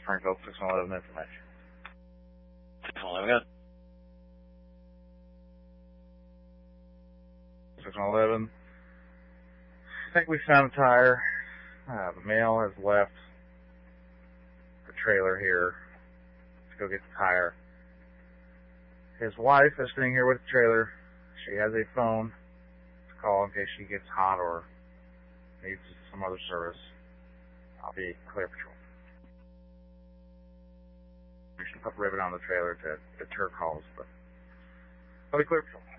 Springfield 611 information. 611 again. 611. I think we found a tire. The male has left the trailer here to go get the tire. His wife is sitting here with the trailer. She has a phone to call in case she gets hot or needs some other service. I'll be Clear Patrol. We should put a ribbon on the trailer to deter calls, but I'll be Clear Patrol.